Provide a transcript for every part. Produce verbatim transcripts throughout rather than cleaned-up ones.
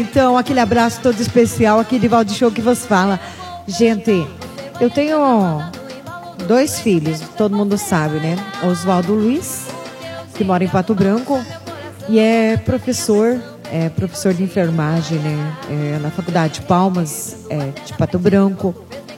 Então, aquele abraço todo especial aqui de Valde Show que vos fala. Gente, eu tenho dois filhos, todo mundo sabe, né? Oswaldo Luiz, que mora em Pato Branco e é professor, é professor de enfermagem, né? É, na Faculdade de Palmas, é, de Pato Branco.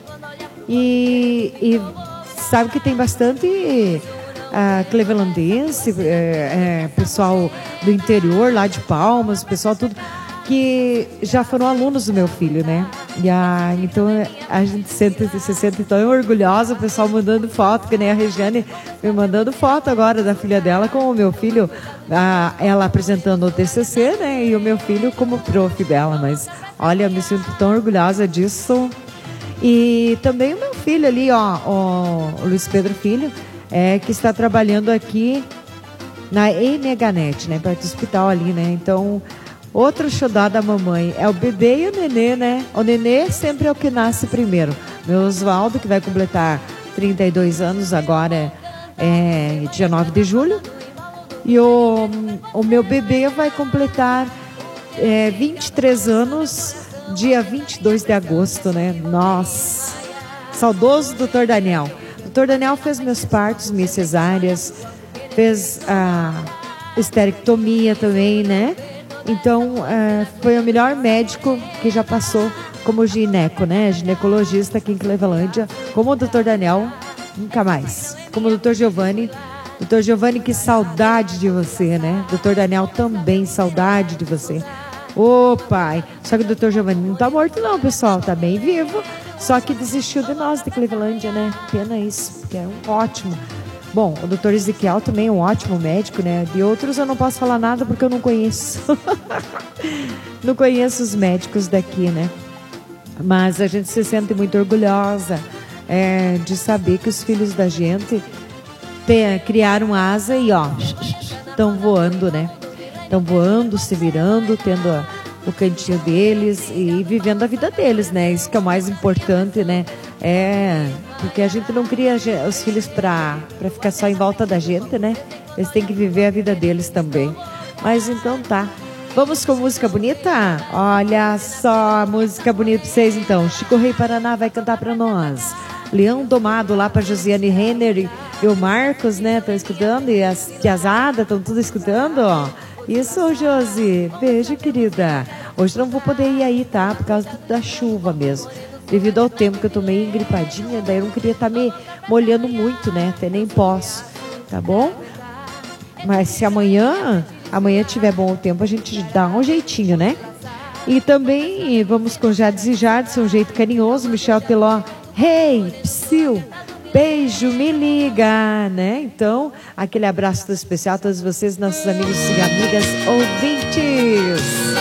E, e sabe que tem bastante uh, clevelandense, é, é, pessoal do interior lá de Palmas, pessoal tudo que já foram alunos do meu filho, né? E a, então a gente sente, se sente tão orgulhosa, o pessoal mandando foto, que nem a Regiane me mandando foto agora da filha dela com o meu filho, a, ela apresentando o T C C, né? E o meu filho como prof dela, mas olha, me sinto tão orgulhosa disso. E também o meu filho ali, ó, o, o Luiz Pedro Filho, é, que está trabalhando aqui na M H Net, né? Perto do hospital ali, né? Então, outro xodó da mamãe é o bebê e o nenê, né? O nenê sempre é o que nasce primeiro. Meu Oswaldo, que vai completar trinta e dois anos agora, é dia nove de julho. E o, o meu bebê vai completar é, vinte e três anos, dia vinte e dois de agosto, né? Nossa, saudoso doutor Daniel. doutor Daniel fez meus partos, minhas cesáreas, fez a esterectomia também, né? Então, uh, foi o melhor médico que já passou como gineco, né? Ginecologista aqui em Clevelândia. Como o doutor Daniel, nunca mais. Como o doutor Giovanni. doutor Giovanni, que saudade de você, né? doutor Daniel também, saudade de você. Ô, pai. Só que o doutor Giovanni não tá morto não, pessoal. Tá bem vivo. Só que desistiu de nós, de Clevelândia, né? Pena isso, porque é um ótimo. Bom, o doutor Ezequiel também é um ótimo médico, né? De outros eu não posso falar nada porque eu não conheço. Não conheço os médicos daqui, né? Mas a gente se sente muito orgulhosa é, de saber que os filhos da gente te, criaram asa e, ó, estão voando, né? Estão voando, se virando, tendo a, o cantinho deles e vivendo a vida deles, né? Isso que é o mais importante, né? É, porque a gente não cria os filhos para para ficar só em volta da gente, né? Eles têm que viver a vida deles também. Mas então tá. Vamos com música bonita? Olha só, música bonita pra vocês então. Chico Rei Paraná vai cantar pra nós. Leão Domado lá pra Josiane Renner e, e o Marcos, né? Estão escutando e as tiazadas estão tudo escutando, ó. Isso, Josi. Beijo, querida. Hoje não vou poder ir aí, tá? Por causa da chuva mesmo. Devido ao tempo que eu tô meio engripadinha, daí eu não queria estar tá me molhando muito, né? Até nem posso, tá bom? Mas se amanhã, amanhã tiver bom o tempo, a gente dá um jeitinho, né? E também vamos com Jades e Jades, um jeito carinhoso, Michel Teló. Hey, psiu, beijo, me liga, né? Então, aquele abraço todo especial a todos vocês, nossos amigos e amigas ouvintes.